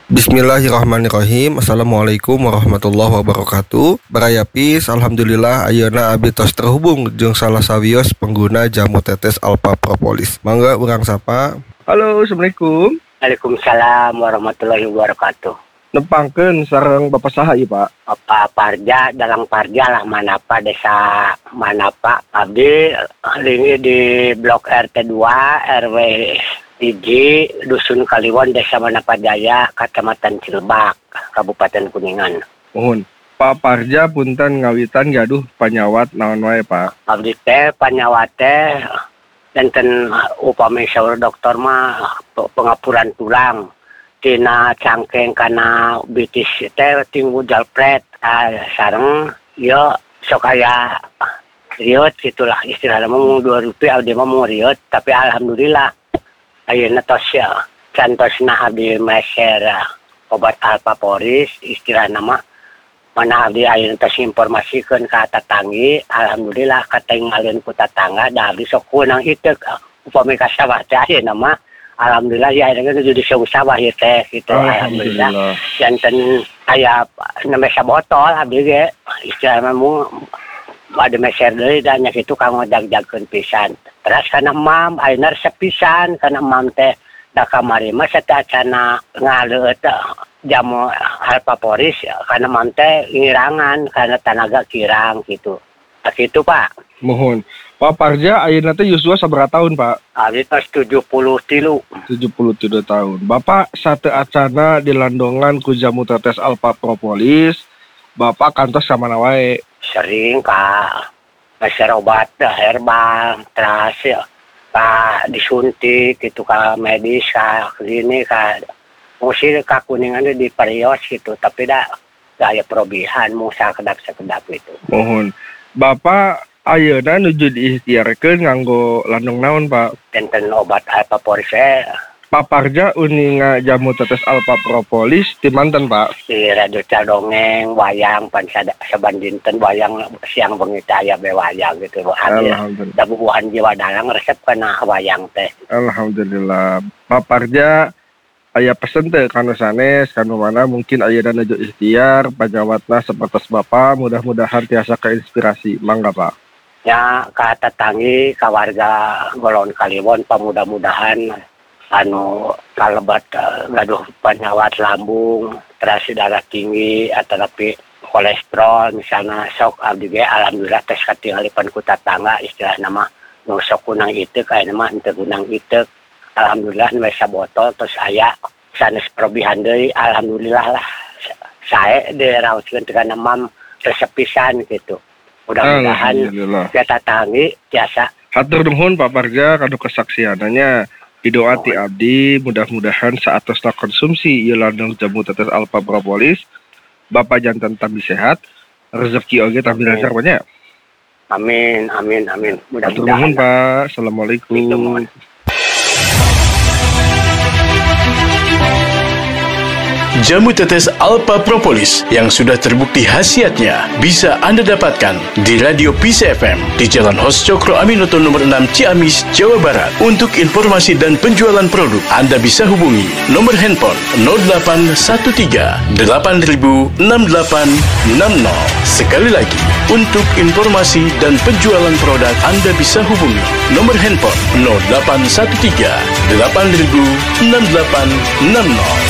Bismillahirrahmanirrahim. Assalamualaikum warahmatullahi wabarakatuh. Barayapis, alhamdulillah ayeuna abdi tos terhubung jeung salah sawios pengguna jamu tetes Alpha Propolis. Mangga urang sapa. Halo, assalamualaikum. Waalaikumsalam warahmatullahi wabarakatuh. Nepangkeun sareng Bapak saha ieu, Pak? Bapak Parja, Dalang Parja lah Manapa, desa Manapa. Abdi ini di Blok RT 2 RW Iji, Dusun Kaliwon, Desa Manapa Jaya, Kecamatan Cilebak, Kabupaten Kuningan. Mohon. Pak Parja punten ngawitan gaduh panyawat naon wae, Pak? Abdi teh panyawat teh enten upami saur dokter mah pengapuran tulang. Tina cangkeng kana bitis teh tinggu jalpret sareng ieu sok aya riot gitulah istilahna mah 2 rupiah abdi mah mau riot, tapi alhamdulillah ayeuna tos cantosna abdi meser obat Alpha Poris istilahna mah mana abdi ayeuna tos informasikeun ka tatanggi, alhamdulillah katinggalin ku tatangga da abdi sok kunang hideuk upami ka sawah teh ayeuna mah alhamdulillah ya ayeuna jadi sawah ieu teh gitu. Alhamdulillah janten aya nembe sabotol abdi ge istilahna mah ada meser deui da nya kitu kanggo jag-jagkeun pisan. Terus kana mam ayeuna resep pisan kana mam teh da kamari mah satacana ngaleut jamu Alpha Poris kana mam teh ngirangan kana tanaga kirang gitu. Kitu Pak. Mohon. Pak Parja ayeuna teh yuswa sabaraha tahun, Pak? Abdi tos 73. 73 tahun. Bapak sateu acana dilandongan ku jamu tetes Alpha Propolis. Bapak kantos ka mana wae? Sering ka meser obat herbal, terus ka disuntik gitu ka medis ka klinik ka musir ka Kuningan di Parios gitu, tapi dah aya perubahan mau sakedap gitu. Mohon. Bapak ayeuna nuju diikhtiarkeun nganggo landong naon, Pak? Enten obat Alpha Poris Pak Parja uninga jamu tetes Alpha Propolis di manten, Pak? di radio dongeng wayang pan saban dinten wayang siang bengi teh aya be wayang gitu. Alhamdulillah. Da bubuhan jiwa dalang resep kana wayang teh. Alhamdulillah. Pak Parja aya pesen teh kanu sanes kanu mana mungkin ayeuna nuju ikhtiar panyawatna sapertos Bapak mudah-mudahan tiasa keinspirasi. Mangga, Pak. Ya ka tetanggi ka warga Golon Kaliwon mudah-mudahan anu kalebat gaduh penyawat lambung, terus darah tinggi atau tapi kolesterol misalnya sok abdi ge alhamdulillah tes katinggalipan ku tatangga istilahna mah nu sok kunang iteuk ayeuna mah henteu kunang iteuk. Alhamdulillah nu sabotol terus aya sanes perobihan deui alhamdulillah lah. Sae diraoskeun teh kana mam resep pisan gitu. Mudah-mudahan kita tatanggi biasa. Hatur nuhun Pak Parja kanu kesaksiananya. Didoati abdi mudah-mudahan saatosna konsumsi ieu landung jamu tetes Alpha Propolis Bapak janten tambi sehat, rezeki oge tambi lancar banyak. Amin. Hatur nuhun Pak. Assalamualaikum. Jamu tetes Alpha Propolis yang sudah terbukti khasiatnya bisa Anda dapatkan di Radio Peace FM di Jalan Hos Cokro Aminoto nomor 6 Ciamis, Jawa Barat. Untuk informasi dan penjualan produk, Anda bisa hubungi nomor handphone 0813 8000 6860. Sekali lagi, untuk informasi dan penjualan produk, Anda bisa hubungi nomor handphone 0813 8000 6860.